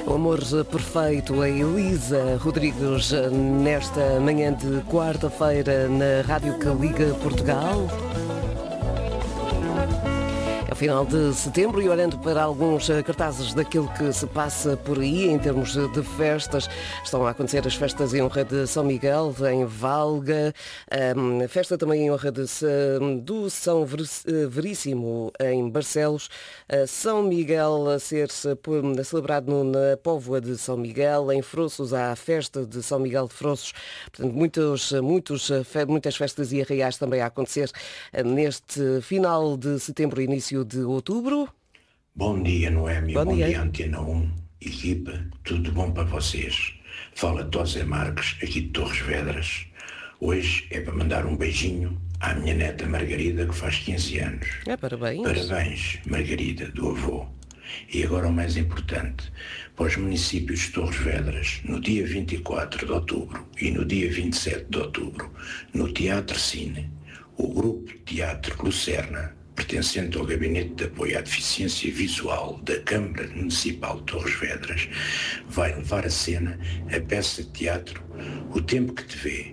O amor perfeito, a Elisa Rodrigues, nesta manhã de quarta-feira na Rádio que Liga Portugal. É o final de setembro e olhando para alguns cartazes daquilo que se passa por aí em termos de festas, estão a acontecer as festas em honra de São Miguel, em Valga, festa também em honra do São Veríssimo em Barcelos, São Miguel a ser celebrado na Póvoa de São Miguel, em Froços há a festa de São Miguel de Froços, portanto muitas festas e arraiais também a acontecer neste final de setembro e início de outubro. Bom dia, Noémia. Bom dia, Antena 1, equipa, tudo bom para vocês? Fala Tosé Marques, aqui de Torres Vedras. Hoje é para mandar um beijinho à minha neta Margarida, que faz 15 anos. Parabéns. Parabéns, Margarida, do avô. E agora o mais importante, para os municípios de Torres Vedras, no dia 24 de outubro e no dia 27 de outubro, no Teatro Cine, o grupo Teatro Lucerna, pertencente ao Gabinete de Apoio à Deficiência Visual da Câmara Municipal de Torres Vedras, vai levar à cena a peça de teatro O Tempo que Te Vê.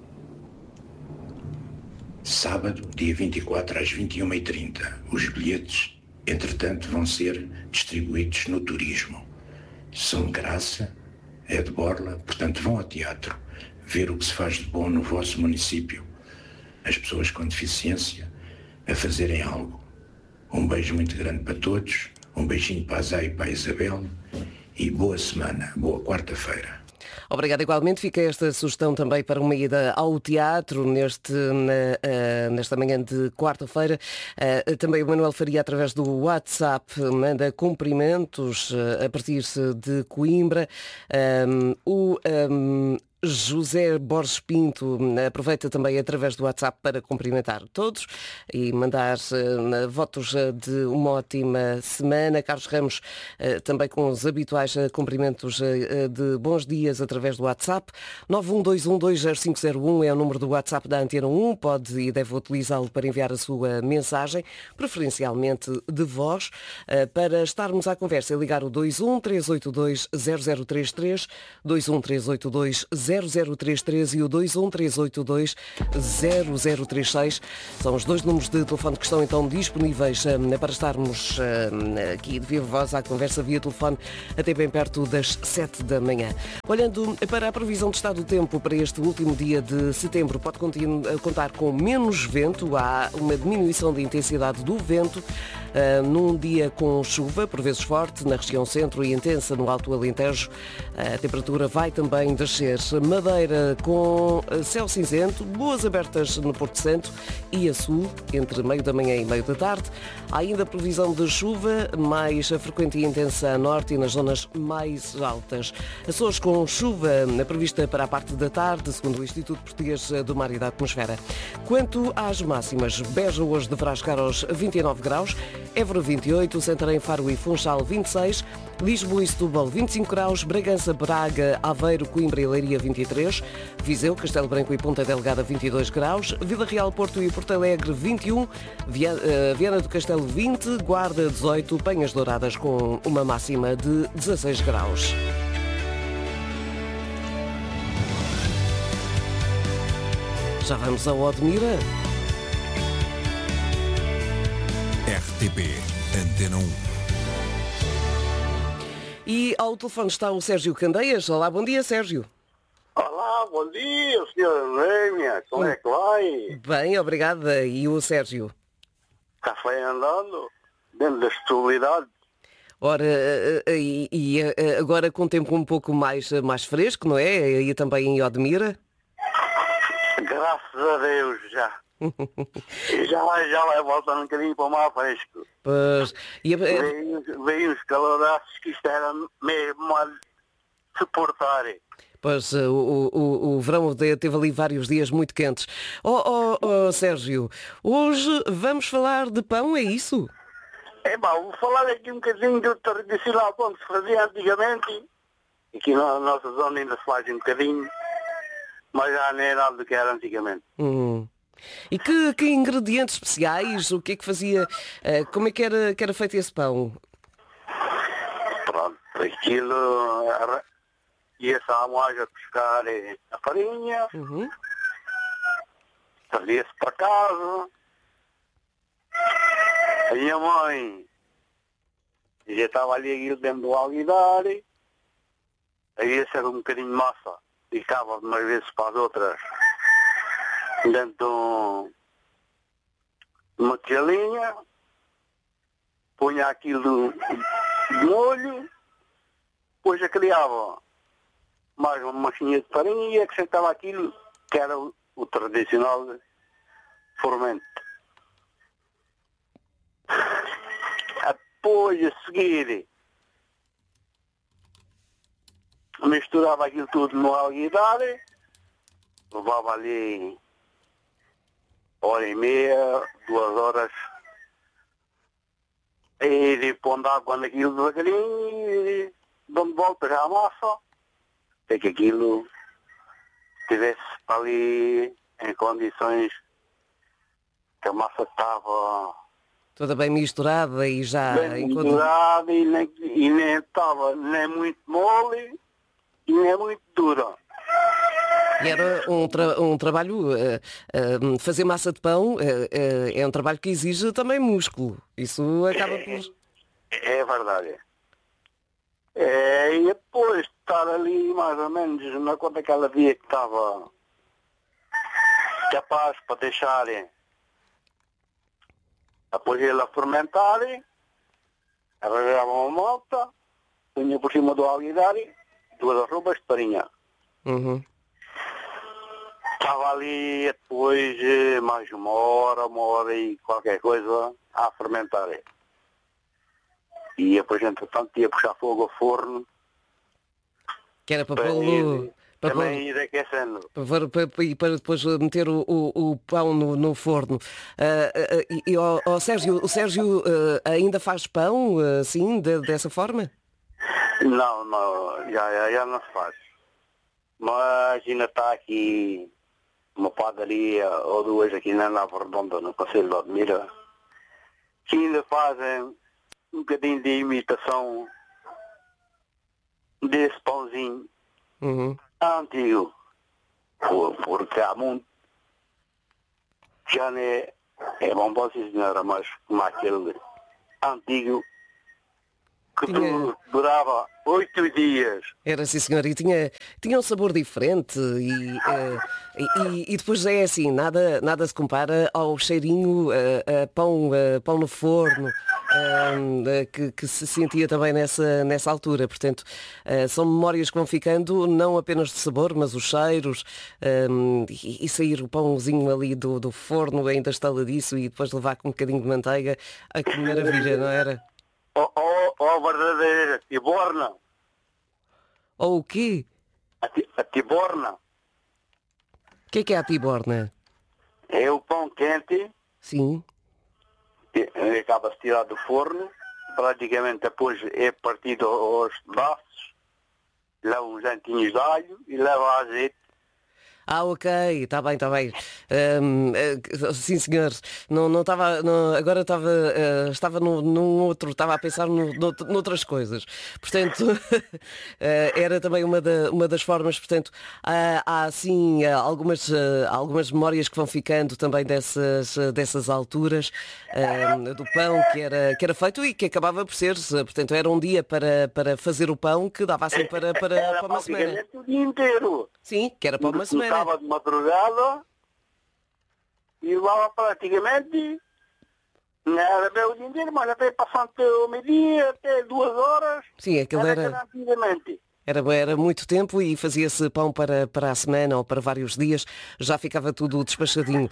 Sábado, dia 24 às 21h30. Os bilhetes, entretanto, vão ser distribuídos no turismo. São de graça, é de borla, portanto vão ao teatro ver o que se faz de bom no vosso município. As pessoas com deficiência a fazerem algo. Um beijo muito grande para todos, um beijinho para a Zé e para a Isabel e boa semana, boa quarta-feira. Obrigada igualmente. Fica esta sugestão também para uma ida ao teatro nesta manhã de quarta-feira. Também o Manuel Faria, através do WhatsApp, manda cumprimentos a partir de Coimbra. José Borges Pinto aproveita também através do WhatsApp para cumprimentar todos e mandar votos de uma ótima semana. Carlos Ramos também com os habituais cumprimentos de bons dias através do WhatsApp. 912120501 é o número do WhatsApp da Antena 1. Pode e deve utilizá-lo para enviar a sua mensagem, preferencialmente de voz. Para estarmos à conversa, é ligar o 213820033, 213820033 e o 213820036. São os dois números de telefone que estão então disponíveis para estarmos aqui de viva voz à conversa via telefone até bem perto das 7 da manhã. Olhando para a previsão de estado do tempo para este último dia de setembro, pode contar com menos vento, há uma diminuição da intensidade do vento, num dia com chuva, por vezes forte, na região centro e intensa no Alto Alentejo. A temperatura vai também descer. Madeira com céu cinzento, boas abertas no Porto Santo e a sul, entre meio da manhã e meio da tarde. Há ainda previsão de chuva mais frequente e intensa a norte e nas zonas mais altas. Açores com chuva prevista para a parte da tarde, segundo o Instituto Português do Mar e da Atmosfera. Quanto às máximas, Beja hoje deverá chegar aos 29 graus, Évora 28, Santarém, Faro e Funchal 26, Lisboa e Setúbal 25 graus, Bragança, Braga, Aveiro, Coimbra e Leiria 23, Viseu, Castelo Branco e Ponta Delgada 22 graus, Vila Real, Porto e Porto Alegre 21, Viana do Castelo 20, Guarda 18, Penhas Douradas com uma máxima de 16 graus. Já vamos ao Odmira. RTP Antena 1. E ao telefone está o Sérgio Candeias. Olá, bom dia, Sérgio. Olá, bom dia, senhora Noémia. Como é que vai? Bem, obrigada. E o Sérgio? Está bem andando, dentro das possibilidades. Ora, agora com o tempo um pouco mais fresco, não é? E também em Odmira? Graças a Deus, já. já voltando um bocadinho para o mar fresco. Pois, veio uns caloraços que isto era mesmo a suportar. Pois, o verão teve ali vários dias muito quentes. Sérgio, hoje vamos falar de pão, é isso? Vou falar aqui um bocadinho do tradicional pão que se fazia antigamente. Aqui na nossa zona ainda se faz um bocadinho, mas já não é nada do que era antigamente. E que ingredientes especiais? O que é que fazia? Como é que era feito esse pão? Pronto, aquilo ia-se à moagem a pescar a farinha, Uhum. trazia-se para casa. A minha mãe já estava ali aquilo dentro do alguidar, aí ia ser um bocadinho de massa, ficava de umas vezes para as outras dentro de uma tigelinha, punha aquilo de molho, depois já criava mais uma machinha de farinha e acrescentava aquilo que era o tradicional fermento. Depois a seguir misturava aquilo tudo no alguidar, levava ali hora e meia, 2 horas, e pondo água naquilo devagarinho e dando volta já a massa, até que aquilo estivesse ali em condições que a massa estava Toda bem misturada e já bem misturada e nem estava nem muito mole e nem muito dura. E era um trabalho, fazer massa de pão é um trabalho que exige também músculo. Isso acaba por... É verdade. E depois de estar ali mais ou menos na conta que ela via que estava capaz para deixarem depois ela fermentar, arranjava uma malta, punha por cima do alguidar, 2 arrobas de farinha. Uhum. Estava ali depois mais uma hora e qualquer coisa a fermentar. E depois, entretanto, ia puxar fogo ao forno Que era para para pô-lo... ir, também ir aquecendo. Para depois meter o pão no forno. O Sérgio ainda faz pão assim, dessa forma? Não, já não se faz. Mas ainda está aqui uma padaria ou duas aqui na Nova Redonda, no Conselho de Odmira, que ainda fazem um bocadinho de imitação desse pãozinho Uhum. antigo. Porque há muito já não é bom para sim, senhora, mas como aquele antigo que durava 8 dias. Era sim, senhor, e tinha um sabor diferente e depois é assim, nada se compara ao cheirinho a pão no forno que se sentia também nessa altura. Portanto, são memórias que vão ficando não apenas de sabor, mas os cheiros e sair o pãozinho ali do forno ainda estaladiço e depois levar com um bocadinho de manteiga. Ai, que maravilha, não era? Verdadeira tiborna. Ou o quê? A tiborna O que é a tiborna? é o pão quente Sim. que acaba-se tirar do forno, praticamente depois é partido aos pedaços, leva uns dentinhos de alho e leva azeite. Ok, está bem. Sim, senhor. Não estava. Agora estava num outro, estava a pensar noutras coisas. Portanto, era também uma das formas. Portanto, há assim algumas memórias que vão ficando também dessas alturas do pão que era feito e que acabava por ser. Portanto, era um dia para fazer o pão que dava assim para uma semana. O dia inteiro. Sim, que era para uma semana. Estava de madrugada e levava praticamente, não era bem o dia inteiro, mas até passando o meio-dia, até 2 horas. Sim, aquilo era muito tempo e fazia-se pão para a semana ou para vários dias, já ficava tudo despachadinho.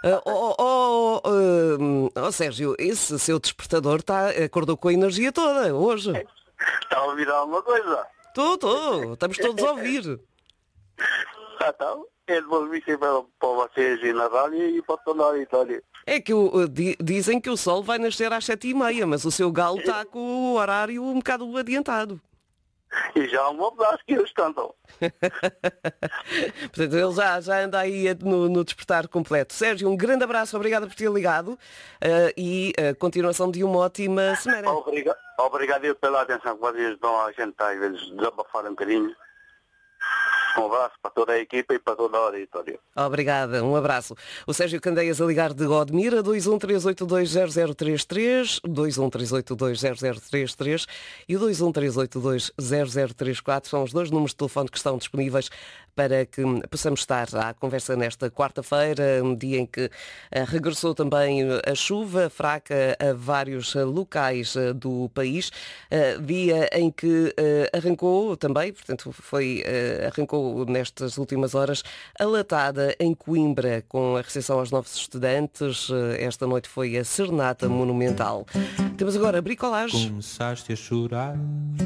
Sérgio, esse seu despertador acordou com a energia toda hoje. Está a ouvir alguma coisa? Estou, estamos todos a ouvir. Então, eu devolvi sempre para vocês ir na rádio e para toda a auditória. É que dizem que o sol vai nascer às 7h30, mas o seu galo está com o horário um bocado adiantado. E já um abraço que eles cantam. Portanto, ele já anda aí no despertar completo. Sérgio, um grande abraço, obrigado por ter ligado e continuação de uma ótima semana. Obrigado pela atenção que vocês dão a gente às vezes desabafar um bocadinho. Um abraço para toda a equipa e para toda a auditória. Obrigada, um abraço. O Sérgio Candeias a ligar de Godmira, 213820033, 213820033 e o 213820034 são os dois números de telefone que estão disponíveis para que possamos estar à conversa nesta quarta-feira, um dia em que regressou também a chuva fraca a vários locais do país, dia em que arrancou também, portanto arrancou nestas últimas horas a latada em Coimbra com a recepção aos novos estudantes. Esta noite foi a Serenata Monumental. Temos agora bricolagem. Começaste a chorar.